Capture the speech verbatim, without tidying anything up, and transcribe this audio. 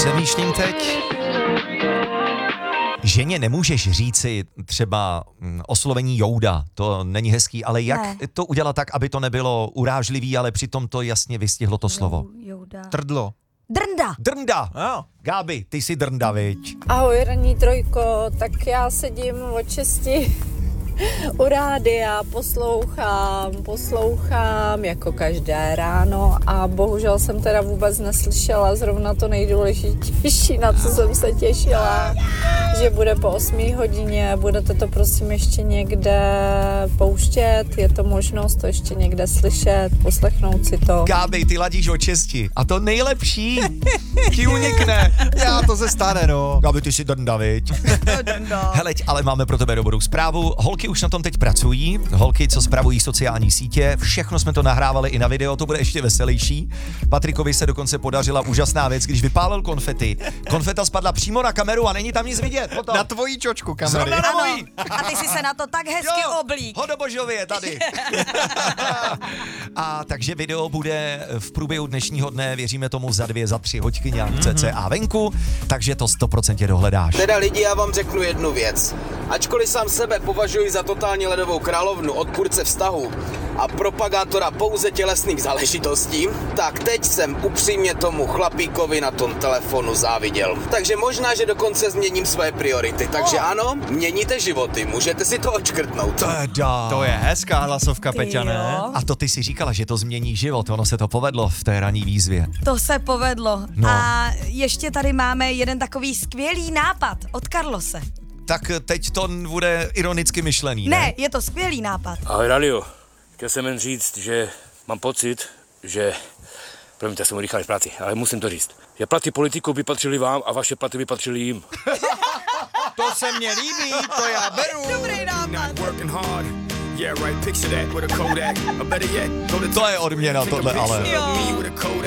Přemýšlím teď. Ženě nemůžeš říci třeba oslovení Jouda, to není hezký, ale jak ne. to udělat tak, aby to nebylo urážlivý, ale přitom to jasně vystihlo to slovo. Jouda. Trdlo. Drnda. Drnda. Jo. Gábi, ty jsi drnda, viď? Ahoj, ranní trojko, tak já sedím od šesti u rádia, poslouchám, poslouchám jako každé ráno a bohužel jsem teda vůbec neslyšela zrovna to nejdůležitější, na co jsem se těšila, že bude po osmé hodině, budete to prosím ještě někde pouštět, je to možnost to ještě někde slyšet, poslechnout si to. Gábi, ty ladíš o česti a to nejlepší ti unikne. Já, to se stane, no. Gábi, ty jsi drnda, viď? Heleď, ale máme pro tebe dobrou zprávu. Holky už na tom teď pracují, holky, co spravují sociální sítě, všechno jsme to nahrávali i na video, to bude ještě veselější. Patrikovi se dokonce podařila úžasná věc, když vypálil konfety. Konfeta spadla přímo na kameru a není tam nic vidět. Potom. Na tvojí čočku kamery. Zrovna na mojí. A ty jsi se na to tak hezky Jo, oblík. hodobožově tady. A takže video bude v průběhu dnešního dne, věříme tomu, za dvě, za tři hoďky nějak mm-hmm. cca venku, takže to sto procent dohledáš. Teda lidi, já vám řeknu jednu věc. Ačkoliv sám sebe považuji za totálně ledovou královnu, odpůrce vztahu a propagátora pouze tělesných záležitostí, tak teď jsem upřímně tomu chlapíkovi na tom telefonu záviděl. Takže možná, že dokonce změním své priority. Takže ano, měníte životy, můžete si to odškrtnout. Teda. To je hezká hlasovka, Ty Peťa, ne? jo. A to ty si říkala, že to změní život, ono se to povedlo v té ranní výzvě. To se povedlo. No. A ještě tady máme jeden takový skvělý nápad od Carlose. Tak teď to bude ironicky myšlený, ne? Ne, je to skvělý nápad. Ahoj Radio, chtěl jsem jen říct, že mám pocit, že, promiňte, jsem rychlý v práci, ale musím to říct, že platy politiků by patřily vám a vaše platy by patřily jim. To se mně líbí, to já beru. Dobrý nápad. To je odměna tohle, ale... Jo.